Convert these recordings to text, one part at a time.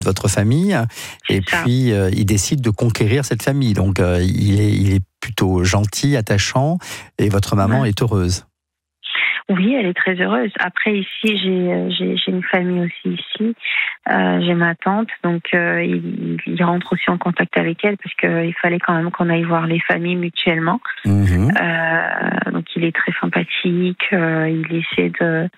votre famille, et puis il décide de conquérir cette famille. Donc il est plutôt gentil, attachant, et votre maman est heureuse. Oui, elle est très heureuse. Après, ici, j'ai une famille aussi ici. J'ai ma tante, donc il rentre aussi en contact avec elle parce qu'il fallait quand même qu'on aille voir les familles mutuellement. Donc il est très sympathique. Il essaie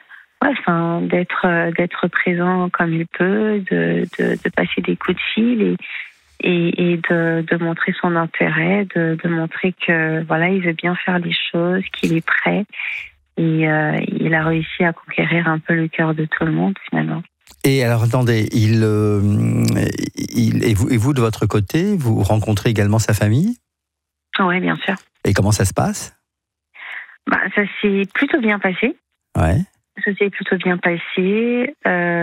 d'être présent comme il peut, de passer des coups de fil et de montrer son intérêt, de montrer que voilà, il veut bien faire les choses, qu'il est prêt. Et il a réussi à conquérir un peu le cœur de tout le monde, finalement. Et alors, attendez, et vous, de votre côté, vous rencontrez également sa famille ? Oui, bien sûr. Et comment ça se passe ? Ça s'est plutôt bien passé. Ouais. Ça s'est plutôt bien passé.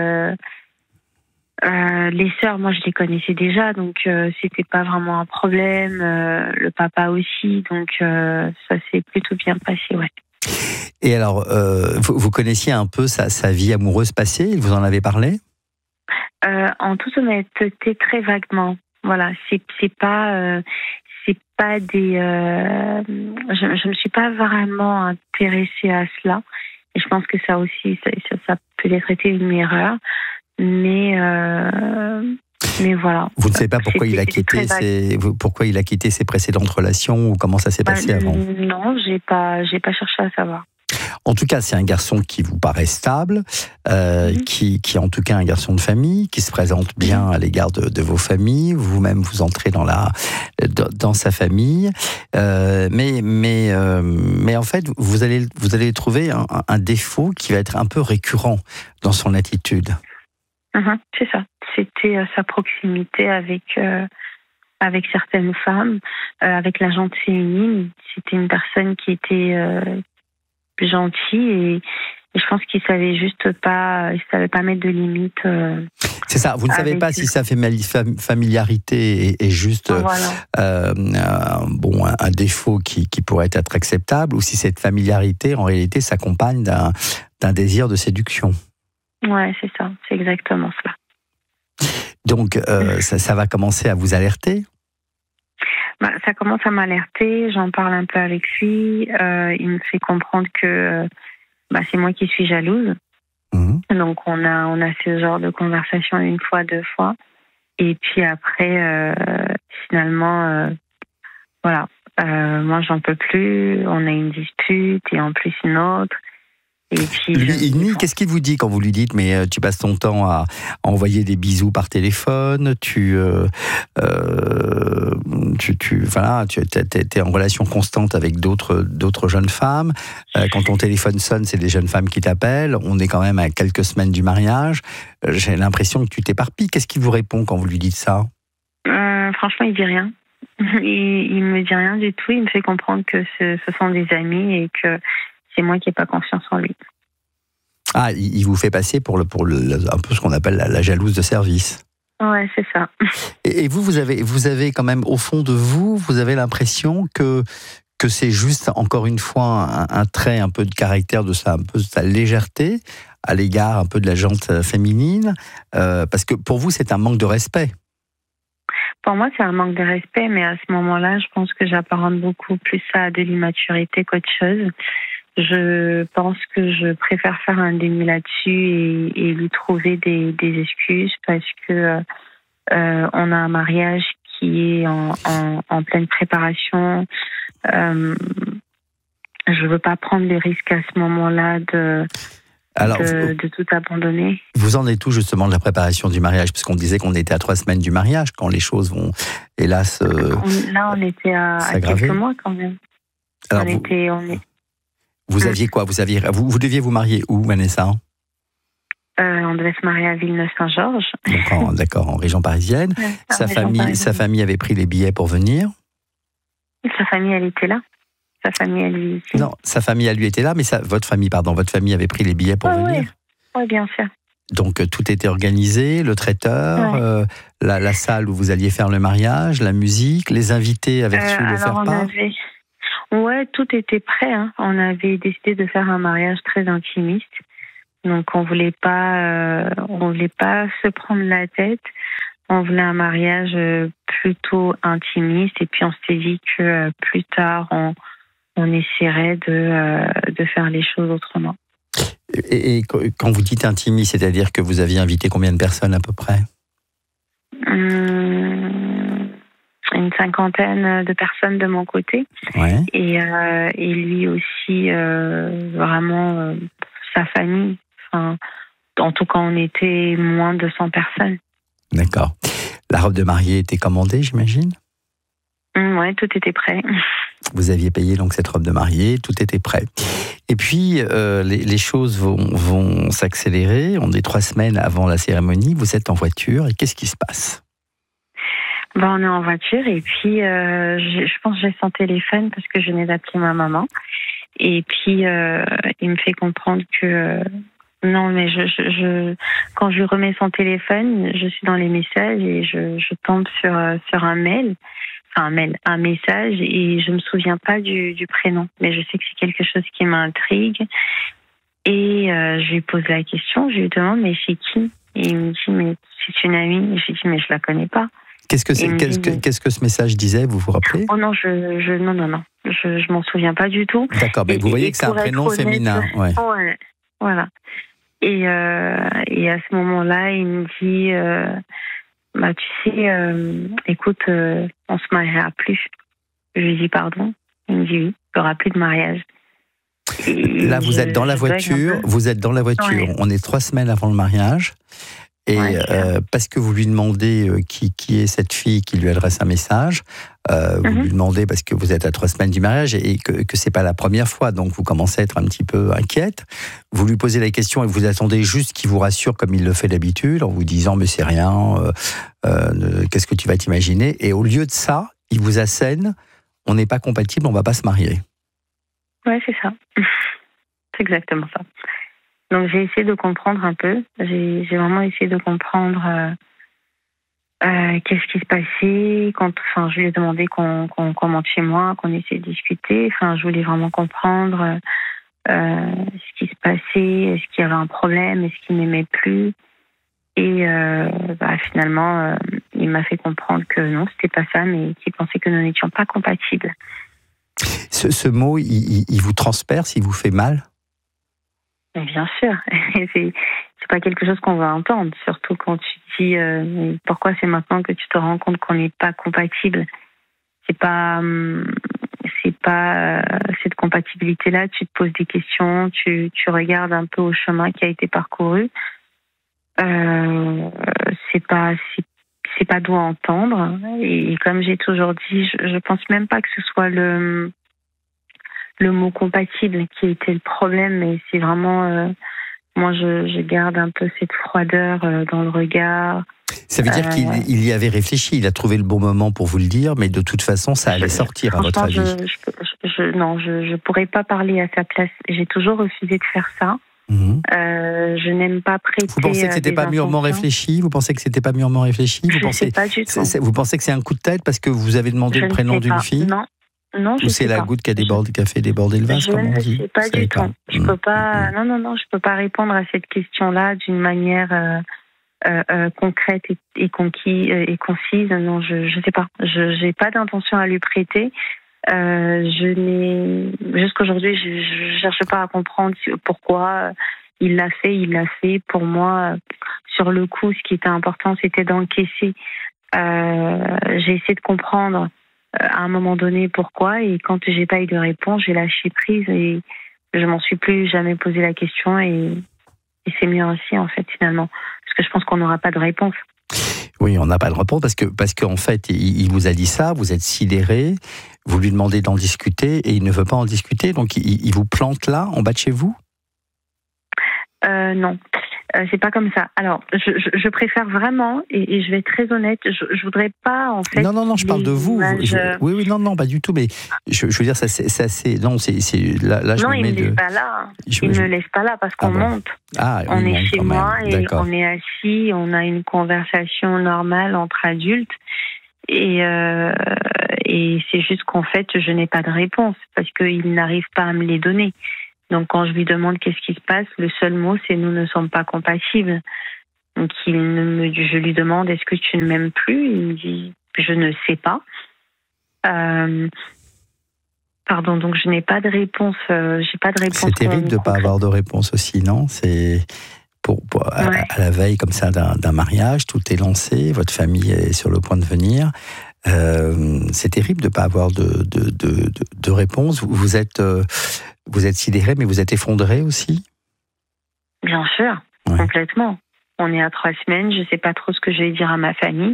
Les sœurs, moi, je les connaissais déjà, donc c'était pas vraiment un problème. Le papa aussi, donc ça s'est plutôt bien passé, ouais. Et alors, vous connaissiez un peu sa vie amoureuse passée ? Il vous en avait parlé ? En toute honnêteté, très vaguement. Voilà, c'est pas des. Je me suis pas vraiment intéressée à cela. Et je pense que ça aussi, ça peut être été une erreur. Mais voilà. Vous ne savez pas pourquoi il a quitté ses précédentes relations ou comment ça s'est passé avant ? Non, j'ai pas cherché à savoir. En tout cas, c'est un garçon qui vous paraît stable, qui est en tout cas un garçon de famille, qui se présente bien à l'égard de vos familles. Vous-même, vous entrez dans sa famille, mais en fait, vous allez trouver un défaut qui va être un peu récurrent dans son attitude. C'est ça. C'était sa proximité avec certaines femmes, avec la gente féminine. C'était une personne qui était gentil et je pense qu'il savait pas mettre de limites. C'est ça. Vous ne savez pas si sa familiarité est juste un défaut qui pourrait être acceptable ou si cette familiarité en réalité s'accompagne d'un désir de séduction. Ouais, c'est ça. C'est exactement cela. Donc ça va commencer à vous alerter. Ça commence à m'alerter, j'en parle un peu avec lui, il me fait comprendre que c'est moi qui suis jalouse. Donc on a ce genre de conversation une fois, deux fois. Et puis après, finalement, moi j'en peux plus, on a une dispute et en plus une autre. Et puis, il nie. Qu'est-ce qu'il vous dit quand vous lui dites mais tu passes ton temps à envoyer des bisous par téléphone, tu es en relation constante avec d'autres jeunes femmes. Quand ton téléphone sonne, c'est des jeunes femmes qui t'appellent. On est quand même à quelques semaines du mariage. J'ai l'impression que tu t'éparpilles. Qu'est-ce qu'il vous répond quand vous lui dites ça ? Franchement, il dit rien. Il me dit rien du tout. Il me fait comprendre que ce sont des amis et que c'est moi qui n'ai pas confiance en lui. Ah, il vous fait passer pour un peu ce qu'on appelle la jalouse de service. Ouais, c'est ça. Et vous avez quand même au fond de vous avez l'impression que c'est juste encore une fois un trait un peu de caractère de sa légèreté à l'égard un peu de la gente féminine, parce que pour vous c'est un manque de respect. Pour moi, c'est un manque de respect, mais à ce moment-là, je pense que j'apparente beaucoup plus à de l'immaturité qu'autre chose. Je pense que je préfère faire un déni là-dessus et lui trouver des excuses parce que on a un mariage qui est en pleine préparation. Je veux pas prendre les risques à ce moment-là de tout abandonner. Vous en êtes où justement de la préparation du mariage ? Parce qu'on disait qu'on était à 3 semaines du mariage, quand les choses vont, hélas, on était à quelques mois quand même. Alors, vous aviez quoi ? Vous deviez vous marier où, Vanessa ? On devait se marier à Villeneuve-Saint-Georges. D'accord, en région parisienne. Sa famille avait pris les billets pour venir ? Sa famille, elle était là. Sa famille, elle vit ici. Non, sa famille, elle lui était là, mais votre famille avait pris les billets pour venir ? Oui, bien sûr. Donc tout était organisé, le traiteur, la salle où vous alliez faire le mariage, la musique, les invités avaient reçu le faire-part ? Ouais, tout était prêt. On avait décidé de faire un mariage très intimiste. Donc on voulait pas se prendre la tête. On voulait un mariage plutôt intimiste, et puis on s'est dit que plus tard on essaierait de faire les choses autrement. Et quand vous dites intimiste, c'est-à-dire que vous aviez invité combien de personnes à peu près? Une 50aine de personnes de mon côté. Ouais. Et lui aussi, vraiment sa famille. Enfin, en tout cas, on était moins de 100 personnes. D'accord. La robe de mariée était commandée, j'imagine? Oui, tout était prêt. Vous aviez payé donc cette robe de mariée, tout était prêt. Et puis, les choses vont s'accélérer. On est 3 semaines avant la cérémonie. Vous êtes en voiture et qu'est-ce qui se passe? On est en voiture et puis je pense que j'ai son téléphone parce que je venais d'appeler ma maman. Et puis, il me fait comprendre que non, mais quand je lui remets son téléphone, je suis dans les messages et je tombe sur un mail. Enfin, un message, et je me souviens pas du prénom, mais je sais que c'est quelque chose qui m'intrigue. Et je lui pose la question, je lui demande, mais c'est qui? Et il me dit, mais c'est une amie. Et je lui dis, mais je la connais pas. Qu'est-ce que ce message disait, vous vous rappelez? Oh non, non. Je m'en souviens pas du tout. D'accord, mais vous voyez que c'est un prénom féminin. Ouais. Ouais, voilà. Et à ce moment-là, il me dit, tu sais, écoute, on se mariera plus. Je lui dis pardon. Il me dit oui, il n'y aura plus de mariage. Et là, vous êtes dans la voiture. Ouais. On est 3 semaines avant le mariage. Et parce que vous lui demandez qui est cette fille qui lui adresse un message, vous lui demandez parce que vous êtes à 3 semaines du mariage et que c'est pas la première fois, donc vous commencez à être un petit peu inquiète. Vous lui posez la question et vous attendez juste qu'il vous rassure comme il le fait d'habitude en vous disant mais c'est rien, qu'est-ce que tu vas t'imaginer? Et au lieu de ça, il vous assène, on n'est pas compatible, on va pas se marier. Ouais, c'est ça. C'est exactement ça. Donc j'ai essayé de comprendre un peu. J'ai vraiment essayé de comprendre qu'est-ce qui se passait. Je lui ai demandé qu'on monte chez moi, qu'on essaie de discuter. Enfin, je voulais vraiment comprendre ce qui se passait. Est-ce qu'il y avait un problème? Est-ce qu'il m'aimait plus? Et finalement, il m'a fait comprendre que non, c'était pas ça, mais qu'il pensait que nous n'étions pas compatibles. Ce mot, il vous transperce, il vous fait mal? Mais bien sûr, c'est pas quelque chose qu'on va entendre, surtout quand tu dis pourquoi c'est maintenant que tu te rends compte qu'on n'est pas compatible. C'est pas cette compatibilité-là. Tu te poses des questions, tu regardes un peu au chemin qui a été parcouru. C'est pas doux à entendre. Et comme j'ai toujours dit, je pense même pas que ce soit le mot compatible qui a été le problème, mais c'est vraiment moi je garde un peu cette froideur dans le regard. Ça veut dire qu'il y avait réfléchi, il a trouvé le bon moment pour vous le dire, mais de toute façon ça allait sortir à votre avis. Je pourrais pas parler à sa place. J'ai toujours refusé de faire ça. Je n'aime pas prêter. Vous pensez que c'était pas mûrement réfléchi? Vous pensez que c'était pas mûrement réfléchi? Pas du tout. Vous pensez que c'est un coup de tête parce que vous avez demandé le prénom d'une fille? Non, ou c'est la goutte qui a fait déborder le vase, comme on dit? Je ne sais pas du tout. Je peux pas. Non, je peux pas répondre à cette question-là d'une manière concrète et concise. Non, je sais pas. Je n'ai pas d'intention à lui prêter. Jusqu'aujourd'hui, je cherche pas à comprendre pourquoi il l'a fait. Pour moi, sur le coup, ce qui était important, c'était d'encaisser. J'ai essayé de comprendre à un moment donné pourquoi, et quand j'ai pas eu de réponse, j'ai lâché prise et je m'en suis plus jamais posé la question, et c'est mieux ainsi en fait finalement, parce que je pense qu'on n'aura pas de réponse. Oui, on n'a pas de réponse parce qu'en fait, il vous a dit ça, vous êtes sidéré, vous lui demandez d'en discuter et il ne veut pas en discuter, donc il vous plante là, en bas de chez vous? Non, c'est pas comme ça. Alors, je préfère vraiment, et je vais être très honnête, je voudrais pas en fait. Non, je parle de vous. Oui, non, pas du tout. Mais je veux dire, ça c'est assez. Non, c'est là. Non, il me laisse pas là. Il me laisse pas là parce qu'on monte. On est chez moi et on est assis, on a une conversation normale entre adultes, et c'est juste qu'en fait, je n'ai pas de réponse parce qu'il n'arrive pas à me les donner. Donc quand je lui demande qu'est-ce qui se passe, le seul mot c'est nous ne sommes pas compatibles. Donc je lui demande est-ce que tu ne m'aimes plus? Il me dit je ne sais pas. Pardon, donc je n'ai pas de réponse. J'ai pas de réponse. C'est terrible de ne pas avoir de réponse aussi, non? C'est à la veille comme ça d'un mariage, tout est lancé, votre famille est sur le point de venir. C'est terrible de ne pas avoir de réponse. Vous êtes sidéré, mais vous êtes effondré aussi? Bien sûr, complètement. On est à 3 semaines, je ne sais pas trop ce que je vais dire à ma famille.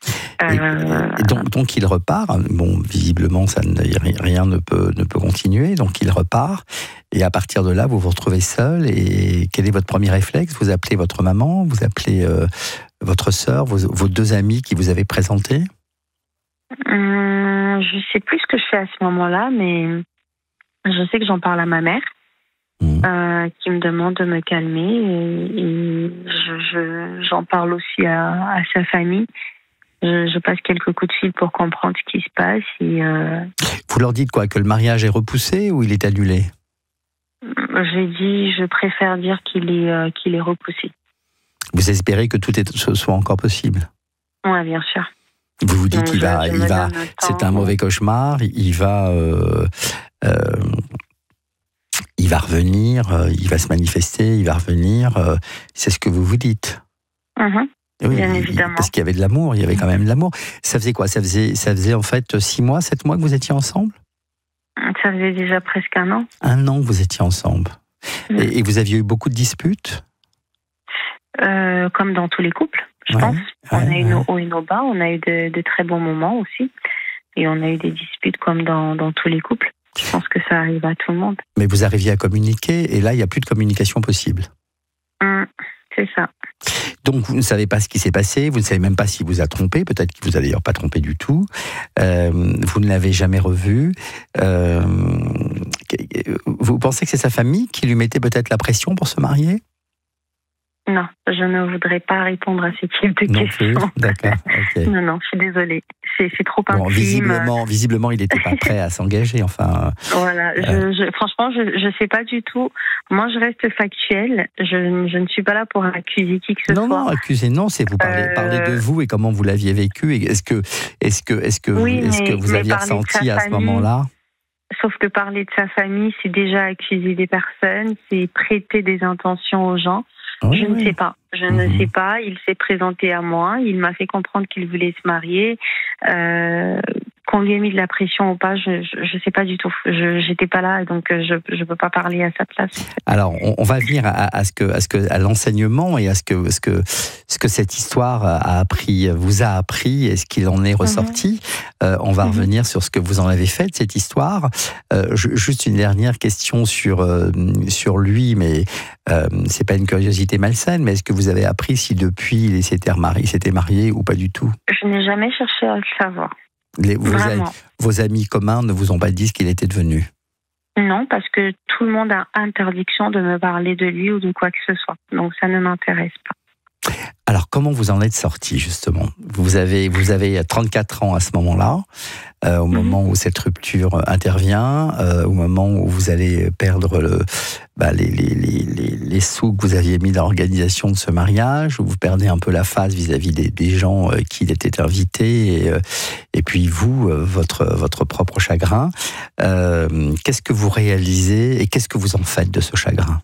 Donc il repart. Bon, visiblement, rien ne peut continuer. Donc il repart. Et à partir de là, vous vous retrouvez seul. Et quel est votre premier réflexe? Vous appelez votre maman, vous appelez votre sœur, vos 2 amis qui vous avez présentés? Je sais plus ce que je fais à ce moment-là, mais je sais que j'en parle à ma mère, qui me demande de me calmer. Et j'en parle aussi à sa famille. Je passe quelques coups de fil pour comprendre ce qui se passe. Et Vous leur dites quoi? Que le mariage est repoussé ou il est annulé? J'ai dit, je préfère dire qu'il est repoussé. Vous espérez que tout soit encore possible? Oui, bien sûr. Vous vous dites qu'il va, c'est un mauvais cauchemar, il va revenir, il va se manifester, il va revenir. C'est ce que vous vous dites. Oui, bien évidemment. Parce qu'il y avait de l'amour, il y avait quand même de l'amour. Ça faisait quoi? Ça faisait en fait 6 mois, 7 mois que vous étiez ensemble? Ça faisait déjà presque 1 an. 1 an que vous étiez ensemble. Et vous aviez eu beaucoup de disputes? Comme dans tous les couples, je pense. On a eu nos hauts et nos bas, on a eu de très bons moments aussi. Et on a eu des disputes comme dans tous les couples. Je pense que ça arrive à tout le monde. Mais vous arriviez à communiquer, et là, il n'y a plus de communication possible. C'est ça. Donc, vous ne savez pas ce qui s'est passé, vous ne savez même pas s'il vous a trompé, peut-être qu'il vous a d'ailleurs pas trompé du tout. Vous ne l'avez jamais revu. Vous pensez que c'est sa famille qui lui mettait peut-être la pression pour se marier? Non, je ne voudrais pas répondre à ce type de questions. D'accord, ok. Non, je suis désolée. C'est trop intime. Visiblement, il n'était pas prêt à s'engager, enfin... Voilà, franchement, je ne sais pas du tout. Moi, je reste factuelle. Je ne suis pas là pour accuser qui que ce soit. Non, accuser, non, c'est vous parler de vous et comment vous l'aviez vécu. Est-ce que vous aviez ressenti à ce moment-là? Sauf que parler de sa famille, c'est déjà accuser des personnes, c'est prêter des intentions aux gens. Je ne sais pas. Je ne sais pas. Il s'est présenté à moi. Il m'a fait comprendre qu'il voulait se marier. Qu'on lui ait mis de la pression ou pas, je ne sais pas du tout. J'étais pas là, donc je ne peux pas parler à sa place. Alors, on va venir à l'enseignement et à ce que cette histoire vous a appris et ce qu'il en est ressorti. On va revenir sur ce que vous en avez fait de cette histoire. Juste une dernière question sur lui, mais c'est pas une curiosité malsaine, mais est-ce que vous avez appris si depuis il s'était marié ou pas du tout? Je n'ai jamais cherché à le savoir. Vos amis communs ne vous ont pas dit ce qu'il était devenu? Non, parce que tout le monde a interdiction de me parler de lui ou de quoi que ce soit. Donc ça ne m'intéresse pas. Alors, comment vous en êtes sorti, justement? Vous avez 34 ans à ce moment-là, au moment où cette rupture intervient, au moment où vous allez perdre les sous que vous aviez mis dans l'organisation de ce mariage, où vous perdez un peu la face vis-à-vis des gens qui étaient invités, et puis vous, votre propre chagrin. Qu'est-ce que vous réalisez et qu'est-ce que vous en faites de ce chagrin?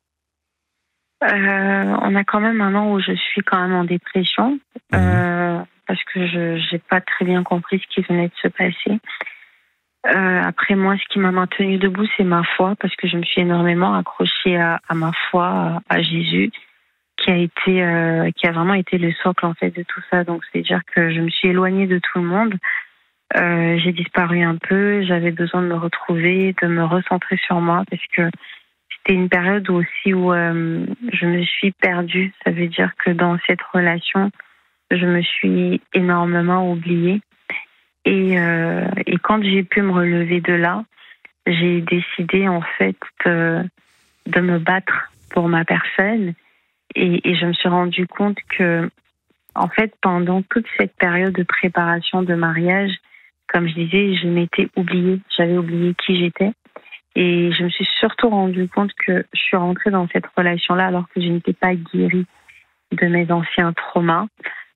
On a quand même 1 an où je suis quand même en dépression, parce que je n'ai pas très bien compris ce qui venait de se passer. Après moi, ce qui m'a maintenue debout, c'est ma foi, parce que je me suis énormément accrochée à ma foi, à Jésus, qui a vraiment été le socle en fait de tout ça. Donc c'est-à-dire que je me suis éloignée de tout le monde. J'ai disparu un peu. J'avais besoin de me retrouver, de me recentrer sur moi, parce que c'était une période aussi où je me suis perdue. Ça veut dire que dans cette relation, je me suis énormément oubliée. Et quand j'ai pu me relever de là, j'ai décidé en fait de me battre pour ma personne. Et je me suis rendu compte que, en fait, pendant toute cette période de préparation de mariage, comme je disais, je m'étais oubliée. J'avais oublié qui j'étais. Et je me suis surtout rendu compte que je suis rentrée dans cette relation-là alors que je n'étais pas guérie de mes anciens traumas.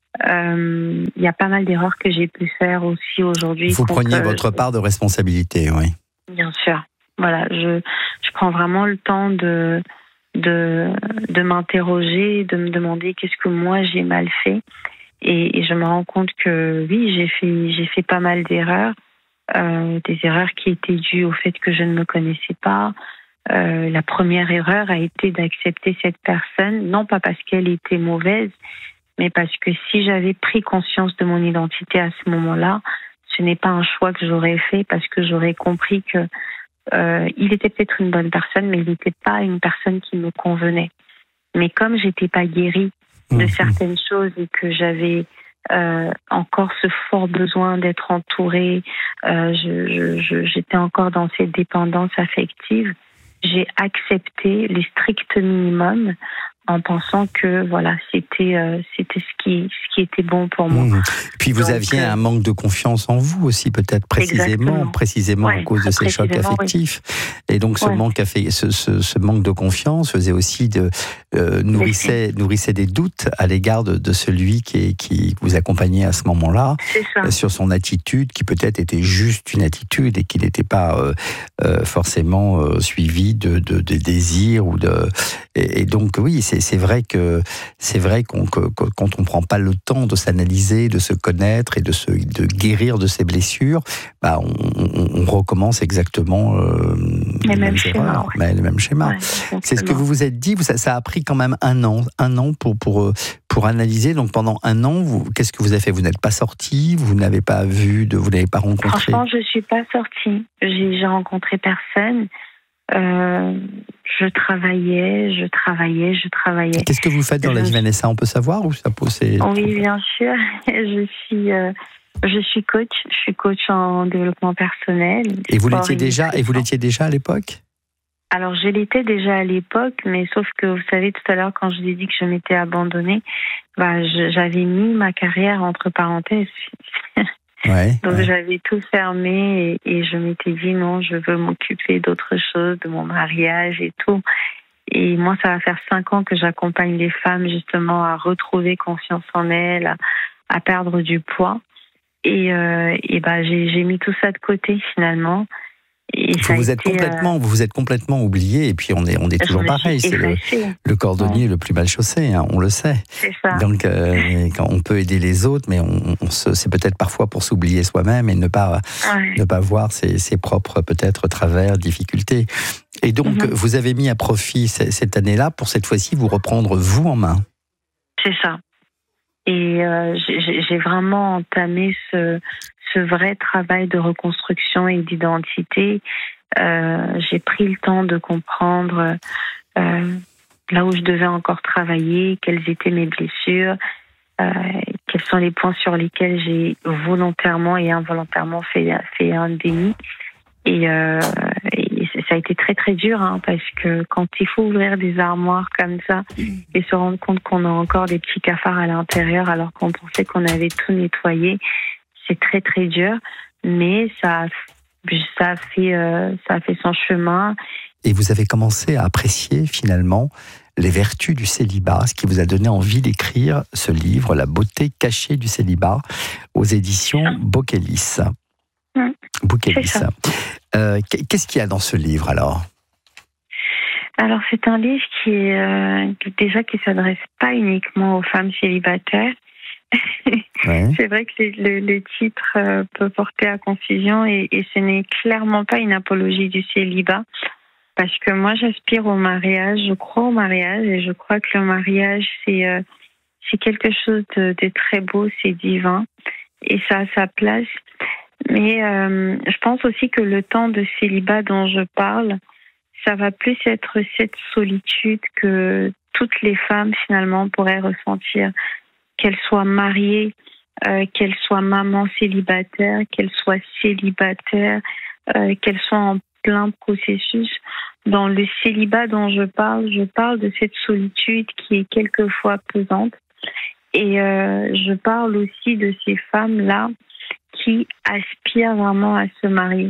Il y a pas mal d'erreurs que j'ai pu faire aussi aujourd'hui. Vous preniez votre part de responsabilité, oui. Bien sûr. Voilà, je prends vraiment le temps de m'interroger, de me demander qu'est-ce que moi j'ai mal fait. Et je me rends compte que oui, j'ai fait pas mal d'erreurs. Des erreurs qui étaient dues au fait que je ne me connaissais pas. La première erreur a été d'accepter cette personne, non pas parce qu'elle était mauvaise, mais parce que si j'avais pris conscience de mon identité à ce moment-là, ce n'est pas un choix que j'aurais fait parce que j'aurais compris que il était peut-être une bonne personne, mais il n'était pas une personne qui me convenait. Mais comme j'étais pas guérie de certaines choses et que j'avais encore ce fort besoin d'être entourée, j'étais encore dans cette dépendance affective, j'ai accepté les stricts minimums en pensant que voilà, c'était ce qui était bon pour moi. Puis vous aviez un manque de confiance en vous aussi, peut-être précisément à cause de ces chocs affectifs. Oui. Et donc ce manque de confiance faisait aussi nourrissait des doutes à l'égard de celui qui vous accompagnait à ce moment-là, sur son attitude qui peut-être était juste une attitude et qui n'était pas forcément suivie de désirs ou de. Et donc oui, c'est vrai que quand on prend pas le temps de s'analyser, de se connaître et de guérir de ses blessures, bah on recommence exactement les mêmes erreurs, les mêmes schémas. Ouais, c'est ce que vous vous êtes dit. Ça a pris quand même un an pour analyser. Donc pendant un an, qu'est-ce que vous avez fait? Vous n'êtes pas sorti, vous n'avez pas vous n'avez pas rencontré. Franchement, je suis pas sortie. J'ai rencontré personne. Je travaillais. Qu'est-ce que vous faites dans la vie, Vanessa? On peut savoir ou ça pose? Oui, bien sûr. Je suis coach. Je suis coach en développement personnel. Et vous l'étiez déjà à l'époque? Alors, je l'étais déjà à l'époque, mais sauf que vous savez, tout à l'heure, quand je vous ai dit que je m'étais abandonnée, j'avais mis ma carrière entre parenthèses. Donc j'avais tout fermé et je m'étais dit non, je veux m'occuper d'autre chose, de mon mariage et tout. Et moi, ça va faire 5 ans que j'accompagne les femmes justement à retrouver confiance en elles, à perdre du poids. Et j'ai mis tout ça de côté finalement. Et vous êtes complètement oublié, et puis on est toujours pareil. C'est le cordonnier le plus mal chaussé, hein, on le sait. C'est ça. Donc quand on peut aider les autres, mais c'est peut-être parfois pour s'oublier soi-même et ne pas voir ses propres peut-être travers, difficultés. Et donc vous avez mis à profit cette année-là pour cette fois-ci vous reprendre vous en main. C'est ça. Et j'ai vraiment entamé ce vrai travail de reconstruction et d'identité. J'ai pris le temps de comprendre là où je devais encore travailler, quelles étaient mes blessures, quels sont les points sur lesquels j'ai volontairement et involontairement fait un déni. Et ça a été très très dur, hein, parce que quand il faut ouvrir des armoires comme ça et se rendre compte qu'on a encore des petits cafards à l'intérieur alors qu'on pensait qu'on avait tout nettoyé, c'est très très dur, mais ça a fait son chemin. Et vous avez commencé à apprécier finalement les vertus du célibat, ce qui vous a donné envie d'écrire ce livre, La beauté cachée du célibat, aux éditions Bocchelis. Bocchelis. Qu'est-ce qu'il y a dans ce livre alors? Alors c'est un livre qui s'adresse pas uniquement aux femmes célibataires. C'est vrai que le titre peut porter à confusion et ce n'est clairement pas une apologie du célibat, parce que moi j'aspire au mariage, je crois au mariage et je crois que le mariage c'est quelque chose de très beau, c'est divin et ça a sa place. Mais je pense aussi que le temps de célibat dont je parle, ça va plus être cette solitude que toutes les femmes finalement pourraient ressentir, qu'elles soient mariées, qu'elles soient mamans célibataires, qu'elles soient célibataires, qu'elles soient en plein processus. Dans le célibat dont je parle de cette solitude qui est quelquefois pesante. Et je parle aussi de ces femmes-là qui aspirent vraiment à se marier.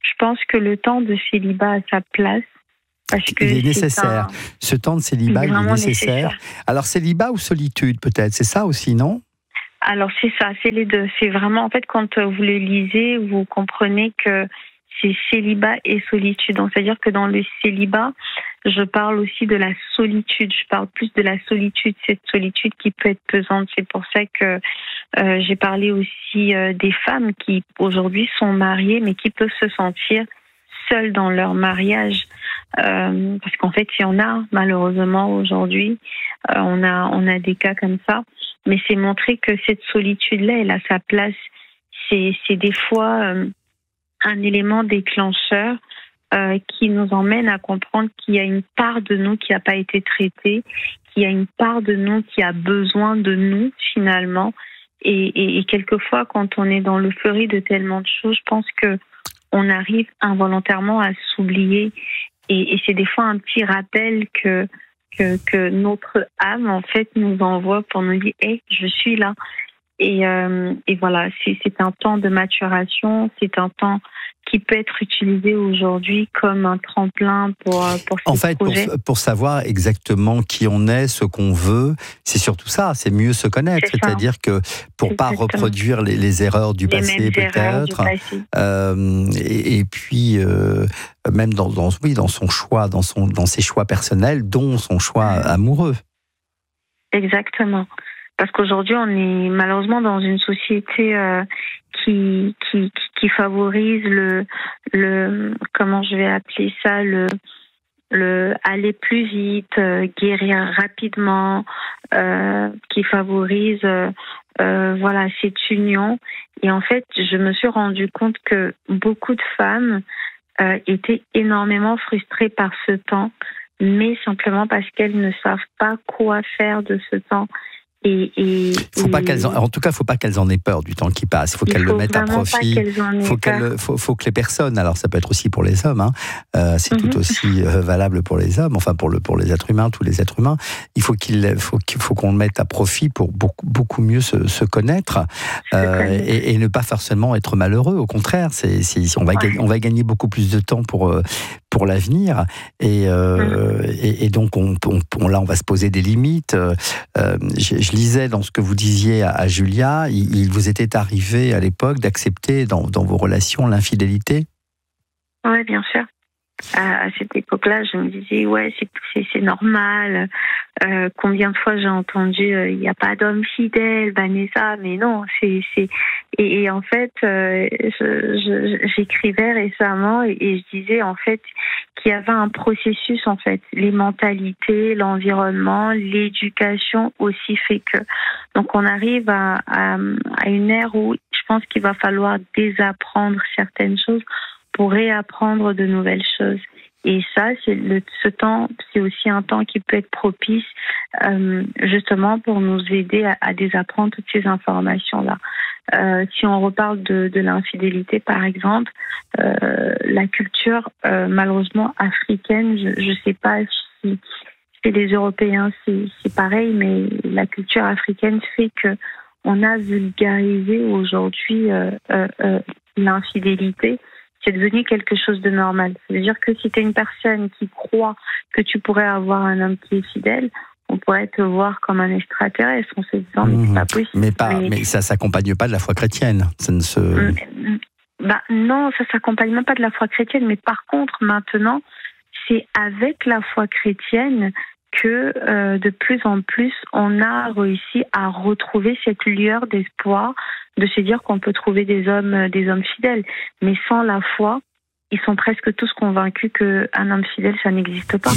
Je pense que le temps de célibat a sa place. Parce que il est nécessaire. Ce temps de célibat, il est nécessaire. Alors, célibat ou solitude, peut-être, c'est ça aussi, non ? Alors, c'est ça, c'est les deux. C'est vraiment, en fait, quand vous le lisez, vous comprenez que c'est célibat et solitude. Donc, c'est-à-dire que dans le célibat, je parle aussi de la solitude. Je parle plus de la solitude, cette solitude qui peut être pesante. C'est pour ça que j'ai parlé aussi des femmes qui, aujourd'hui, sont mariées, mais qui peuvent se sentir seules dans leur mariage. Parce qu'en fait, il y en a, malheureusement, aujourd'hui. On a des cas comme ça. Mais c'est montrer que cette solitude-là, elle a sa place. C'est des fois un élément déclencheur qui nous emmène à comprendre qu'il y a une part de nous qui n'a pas été traitée, qu'il y a une part de nous qui a besoin de nous, finalement. Et quelquefois, quand on est dans l'euphorie de tellement de choses, je pense qu'on arrive involontairement à s'oublier. Et c'est des fois un petit rappel que notre âme, en fait, nous envoie pour nous dire « Hey, je suis là ». Et voilà, c'est un temps de maturation, c'est un temps qui peut être utilisé aujourd'hui comme un tremplin pour en fait, pour savoir exactement qui on est, ce qu'on veut, c'est surtout ça, c'est mieux se connaître. C'est-à-dire que pour pas reproduire les erreurs du passé, peut-être, et puis même dans son choix, dans ses choix personnels, dont son choix amoureux. Exactement. Parce qu'aujourd'hui, on est malheureusement dans une société qui favorise le comment je vais appeler ça, le aller plus vite, guérir rapidement, qui favorise voilà cette union. Et en fait, je me suis rendu compte que beaucoup de femmes étaient énormément frustrées par ce temps, mais simplement parce qu'elles ne savent pas quoi faire de ce temps. En tout cas, faut pas qu'elles en aient peur du temps qui passe. Il faut qu'elles le mettent à profit. Faut que les personnes, alors ça peut être aussi pour les hommes, c'est tout aussi valable pour les hommes, enfin pour les êtres humains, tous les êtres humains. Il faut qu'on le mette à profit pour beaucoup mieux se connaître et ne pas forcément être malheureux. Au contraire, on va gagner beaucoup plus de temps pour l'avenir et donc là on va se poser des limites. Je lisais dans ce que vous disiez à Julia, il vous était arrivé à l'époque d'accepter dans vos relations l'infidélité ? Oui, bien sûr. À cette époque-là, je me disais, ouais, c'est normal. Combien de fois j'ai entendu, il n'y a pas d'homme fidèle, Vanessa, mais non, et en fait, j'écrivais récemment et je disais en fait qu'il y avait un processus en fait, les mentalités, l'environnement, l'éducation aussi fait que. Donc on arrive à une ère où je pense qu'il va falloir désapprendre certaines choses pour réapprendre de nouvelles choses. Et ça, ce temps, c'est aussi un temps qui peut être propice justement pour nous aider à désapprendre toutes ces informations-là. Si on reparle de l'infidélité, par exemple, la culture malheureusement africaine, je ne sais pas si chez les Européens c'est pareil, mais la culture africaine fait que on a vulgarisé aujourd'hui l'infidélité. C'est devenu quelque chose de normal. Ça veut dire que si tu es une personne qui croit que tu pourrais avoir un homme qui est fidèle, on pourrait te voir comme un extraterrestre en se disant mais c'est pas possible. Mais ça s'accompagne pas de la foi chrétienne. Ça ne se... non, ça s'accompagne même pas de la foi chrétienne. Mais par contre, maintenant, c'est avec la foi chrétienne que de plus en plus, on a réussi à retrouver cette lueur d'espoir, de se dire qu'on peut trouver des hommes fidèles. Mais sans la foi, ils sont presque tous convaincus qu'un homme fidèle, ça n'existe pas.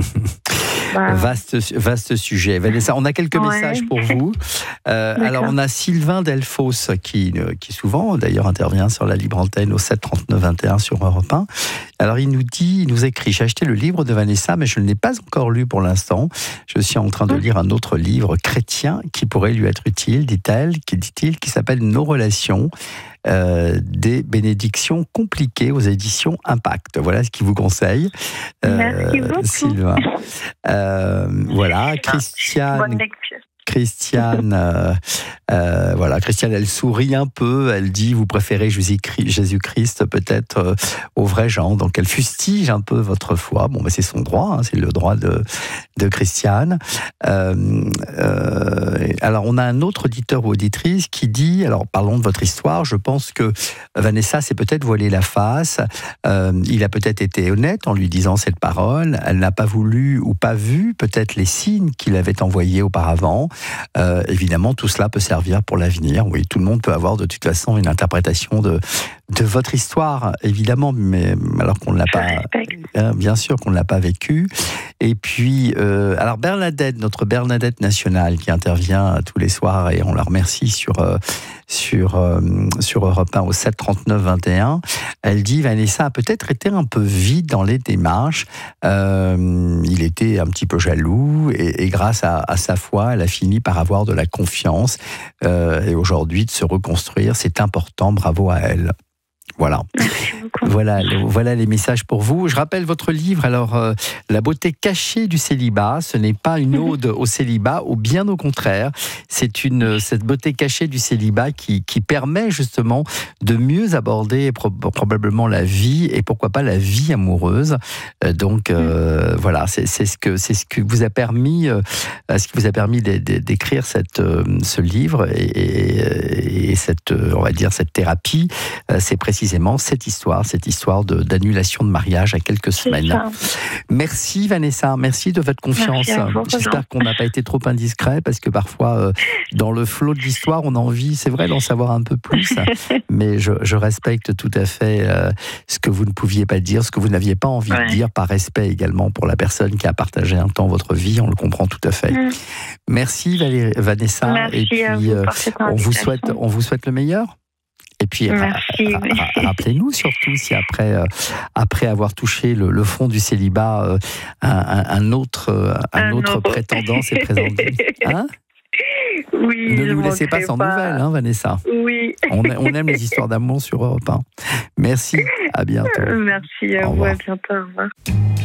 Vaste sujet. Vanessa, on a quelques messages pour vous. Alors, on a Sylvain Delfos qui souvent, d'ailleurs, intervient sur la libre antenne au 7 39 21 sur Europe 1. Alors, il nous écrit « J'ai acheté le livre de Vanessa, mais je ne l'ai pas encore lu pour l'instant. Je suis en train de lire un autre livre chrétien qui pourrait lui être utile, dit-il, qui s'appelle « Nos relations ». Des bénédictions compliquées aux éditions Impact. Voilà ce qu'il vous conseille. Merci beaucoup. Sylvain. Voilà, Christiane. Bonne lecture. Christiane, voilà, Christiane, elle sourit un peu, elle dit, vous préférez Jésus-Christ peut-être aux vrais gens, donc elle fustige un peu votre foi. Bon, c'est son droit, c'est le droit de Christiane. Alors, on a un autre auditeur ou auditrice qui dit, alors parlons de votre histoire, je pense que Vanessa s'est peut-être voilé la face, il a peut-être été honnête en lui disant cette parole, elle n'a pas voulu ou pas vu peut-être les signes qu'il avait envoyés auparavant. Évidemment, tout cela peut servir pour l'avenir. Oui, tout le monde peut avoir de toute façon une interprétation de votre histoire, évidemment, mais alors qu'on ne l'a pas, bien sûr qu'on ne l'a pas vécu. Et puis, alors Bernadette, notre Bernadette nationale, qui intervient tous les soirs, et on la remercie sur Europe 1 au 7 39 21, elle dit, Vanessa a peut-être été un peu vide dans les démarches, il était un petit peu jaloux, et grâce à sa foi, elle a fini par avoir de la confiance, et aujourd'hui de se reconstruire, c'est important, bravo à elle. Voilà. Voilà les messages pour vous. Je rappelle votre livre, alors La beauté cachée du célibat. Ce n'est pas une ode au célibat, ou bien au contraire. C'est cette beauté cachée du célibat qui permet justement de mieux aborder probablement la vie, et pourquoi pas la vie amoureuse. Donc voilà, c'est ce que vous a permis, d'écrire ce livre et cette, on va dire, cette thérapie. C'est précisément cette histoire d'annulation de mariage à quelques semaines. Merci Vanessa, merci de votre confiance. J'espère qu'on n'a pas été trop indiscret, parce que parfois, dans le flot de l'histoire, on a envie, c'est vrai, d'en savoir un peu plus, mais je respecte tout à fait ce que vous ne pouviez pas dire, ce que vous n'aviez pas envie de dire, par respect également pour la personne qui a partagé un temps votre vie, on le comprend tout à fait. Merci Vanessa, merci, et puis on vous souhaite le meilleur. Et puis, rappelez-nous surtout si après avoir touché le fond du célibat, un autre prétendant s'est présenté. Hein? Oui, ne nous laissez pas sans nouvelles, Vanessa. Oui. On aime les histoires d'amour sur Europe 1. Merci, à bientôt. Merci à vous, à bientôt. Au revoir.